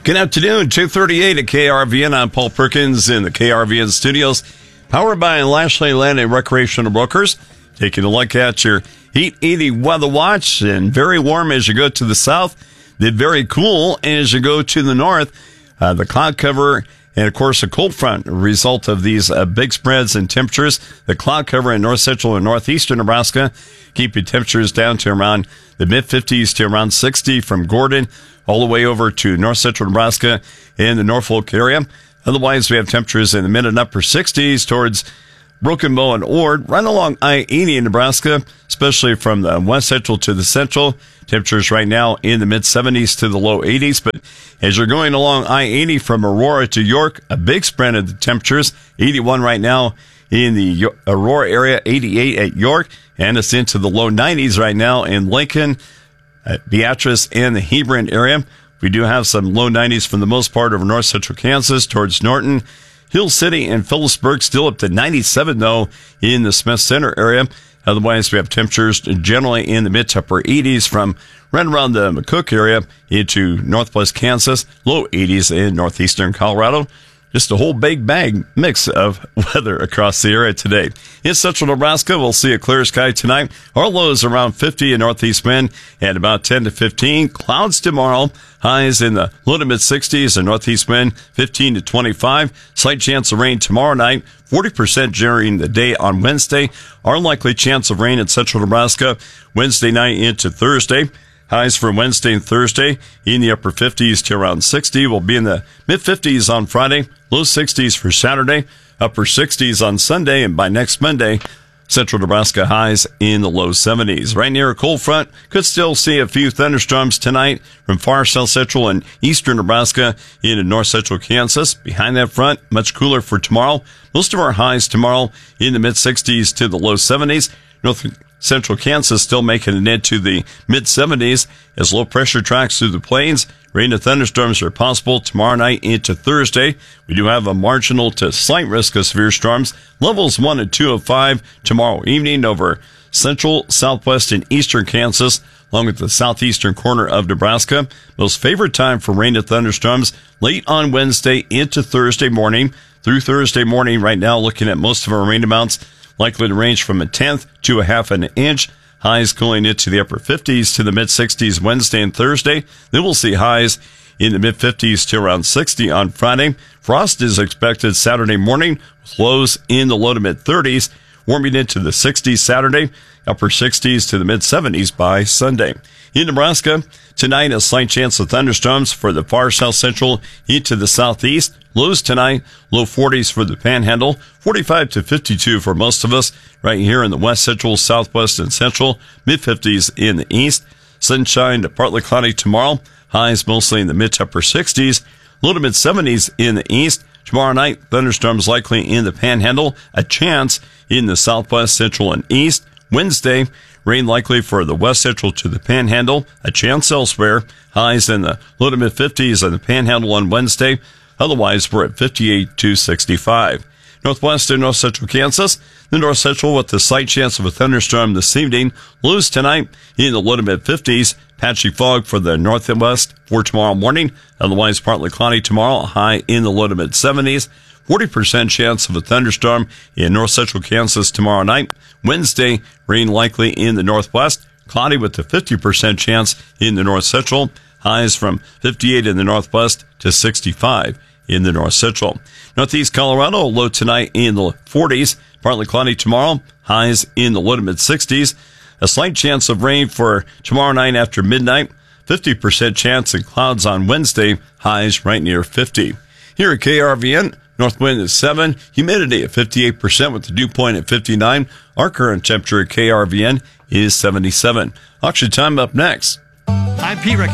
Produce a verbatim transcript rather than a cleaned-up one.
Good afternoon, two thirty-eight at K R V N. I'm Paul Perkins in the K R V N studios, powered by Lashley Land and Recreational Brokers. Taking a look at your Heat eighty weather watch, and very warm as you go to the south, then very cool as you go to the north. Uh, the cloud cover and, of course, a cold front, a result of these uh, big spreads in temperatures. The cloud cover in north central and northeastern Nebraska keep your temperatures down to around the mid fifties to around sixty from Gordon all the way over to north central Nebraska and the Norfolk area. Otherwise, we have temperatures in the mid and upper sixties towards Broken Bow and Ord, right along I eighty in Nebraska, especially from the west central to the central. Temperatures right now in the mid seventies to the low eighties. But as you're going along I eighty from Aurora to York, a big spread of the temperatures. eighty-one right now in the Aurora area, eighty-eight at York, and it's into the low nineties right now in Lincoln, at Beatrice, and the Hebron area. We do have some low nineties from the most part of north central Kansas towards Norton. Hill City and Phillipsburg still up to ninety-seven, though, in the Smith Center area. Otherwise, we have temperatures generally in the mid to upper eighties from right around the McCook area into northwest Kansas, low eighties in northeastern Colorado. Just a whole big bag mix of weather across the area today. In central Nebraska, we'll see a clear sky tonight. Our lows around fifty in northeast wind and about ten to fifteen. Clouds tomorrow. Highs in the low to mid sixties and northeast wind fifteen to twenty-five. Slight chance of rain tomorrow night. forty percent during the day on Wednesday. Our likely chance of rain in central Nebraska Wednesday night into Thursday. Highs for Wednesday and Thursday in the upper fifties to around sixty. We'll be in the mid fifties on Friday, low sixties for Saturday, upper sixties on Sunday, and by next Monday, central Nebraska highs in the low seventies. Right near a cold front, could still see a few thunderstorms tonight from far south central and eastern Nebraska into north central Kansas. Behind that front, much cooler for tomorrow. Most of our highs tomorrow in the mid sixties to the low seventies. North central Kansas still making it into the mid seventies as low pressure tracks through the plains. Rain and thunderstorms are possible tomorrow night into Thursday. We do have a marginal to slight risk of severe storms. Levels one and two of five tomorrow evening over central, southwest, and eastern Kansas, along with the southeastern corner of Nebraska. Most favorite time for rain and thunderstorms late on Wednesday into Thursday morning. Through Thursday morning right now, looking at most of our rain amounts, likely to range from a tenth to a half an inch. Highs cooling into the upper fifties to the mid sixties Wednesday and Thursday. Then we'll see highs in the mid fifties to around sixty on Friday. Frost is expected Saturday morning with lows in the low to mid thirties, warming into the sixties Saturday, upper sixties to the mid seventies by Sunday. In Nebraska, tonight a slight chance of thunderstorms for the far south central into the southeast. Lows tonight, low forties for the Panhandle, forty-five to fifty-two for most of us right here in the west central, southwest, and central, mid fifties in the east. Sunshine to partly cloudy tomorrow, highs mostly in the mid to upper sixties, low to mid seventies in the east. Tomorrow night, thunderstorms likely in the Panhandle, a chance in the southwest, central, and east. Wednesday, rain likely for the west central to the Panhandle, a chance elsewhere. Highs in the low to mid fifties in the Panhandle on Wednesday. Otherwise, we're at fifty-eight to sixty-five. Northwest and north central Kansas, the north central with the slight chance of a thunderstorm this evening. Lows tonight in the low to mid fifties. Patchy fog for the north and west for tomorrow morning. Otherwise, partly cloudy tomorrow, a high in the low to mid seventies. forty percent chance of a thunderstorm in north central Kansas tomorrow night. Wednesday, rain likely in the northwest. Cloudy with a fifty percent chance in the north central. Highs from fifty-eight in the northwest to sixty-five in the north central. Northeast Colorado, low tonight in the forties. Partly cloudy tomorrow. Highs in the low to mid sixties. A slight chance of rain for tomorrow night after midnight. fifty percent chance in clouds on Wednesday. Highs right near fifty. Here at K R V N, north wind is seven. Humidity at fifty-eight percent with the dew point at fifty-nine. Our current temperature at K R V N is seventy-seven. Auction time up next. I'm Pete Rick.